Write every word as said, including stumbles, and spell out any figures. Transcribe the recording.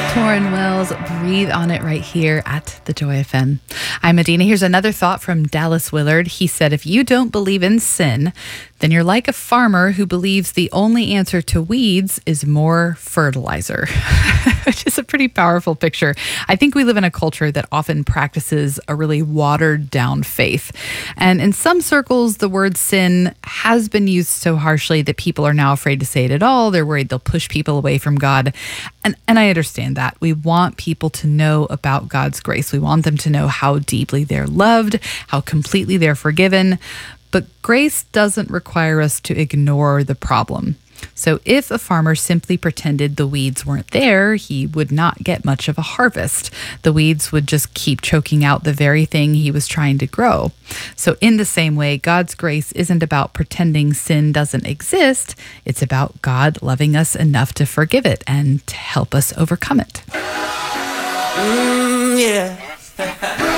Torrin Wells, Breathe on It right here at the Joy F M. I'm Medina. Here's another thought from Dallas Willard. He said, if you don't believe in sin, then you're like a farmer who believes the only answer to weeds is more fertilizer, which is a pretty powerful picture. I think we live in a culture that often practices a really watered down faith. And in some circles, the word sin has been used so harshly that people are now afraid to say it at all. They're worried they'll push people away from God. And, and I understand that. We want people to know about God's grace. We want them to know how deeply they're loved, how completely they're forgiven. But grace doesn't require us to ignore the problem. So if a farmer simply pretended the weeds weren't there, he would not get much of a harvest. The weeds would just keep choking out the very thing he was trying to grow. So in the same way, God's grace isn't about pretending sin doesn't exist. It's about God loving us enough to forgive it and to help us overcome it. Mm, yeah.